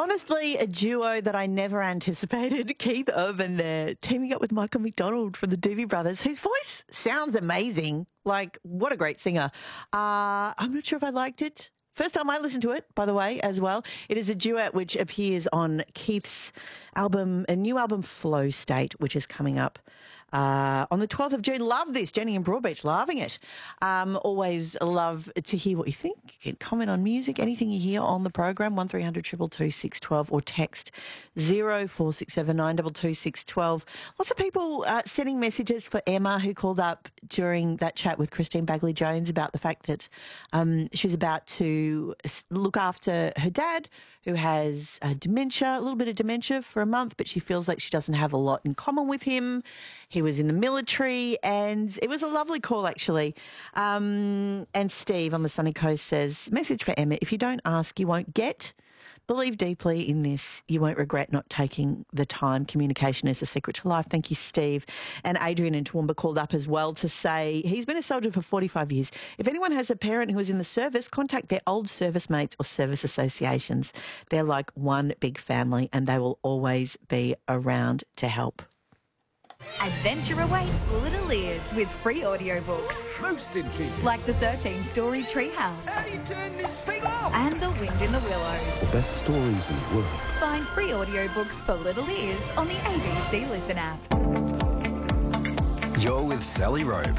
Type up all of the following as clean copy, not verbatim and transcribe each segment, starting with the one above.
Honestly, a duo that I never anticipated. Keith Urban there, teaming up with Michael McDonald from the Doobie Brothers, whose voice sounds amazing. Like, what a great singer. I'm not sure if I liked it. First time I listened to it, by the way, as well. It is a duet which appears on Keith's album, a new album, Flow State, which is coming up on the 12th of June. Love this. Jenny in Broadbeach, loving it. Always love to hear what you think. You can comment on music, anything you hear on the program, 1300 222 612, or text 0467 922 612. Lots of people sending messages for Emma, who called up during that chat with Christine Bagley-Jones about the fact that she's about to look after her dad, who has dementia, a little bit of dementia for a month, but she feels like she doesn't have a lot in common with him. He was in the military, and it was a lovely call, actually. And Steve on the Sunny Coast says, message for Emma, if you don't ask, you won't get. Believe deeply in this. You won't regret not taking the time. Communication is the secret to life. Thank you, Steve. And Adrian in Toowoomba called up as well to say he's been a soldier for 45 years. If anyone has a parent who is in the service, contact their old service mates or service associations. They're like one big family, and they will always be around to help. Adventure awaits little ears with free audiobooks. Most intriguing. Like the 13-story Treehouse. How do you turn this thing off? And The Wind in the Willows. The best stories in the world. Find free audiobooks for little ears on the ABC Listen app. You're with Sally Rope.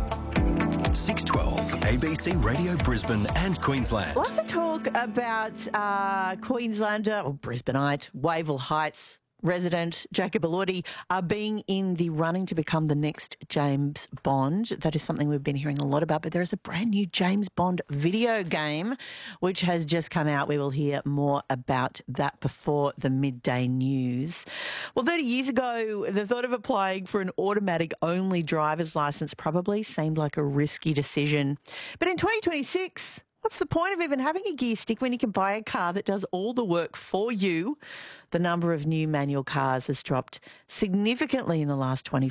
612 ABC Radio Brisbane and Queensland. Lots of talk about Queenslander, or Brisbaneite, Wavell Heights resident Jacob Elordi being in the running to become the next James Bond. That is something we've been hearing a lot about, but there is a brand new James Bond video game which has just come out. We will hear more about that before the midday news. Well, 30 years ago, the thought of applying for an automatic-only driver's licence probably seemed like a risky decision. But in 2026... what's the point of even having a gear stick when you can buy a car that does all the work for you? The number of new manual cars has dropped significantly in the last 20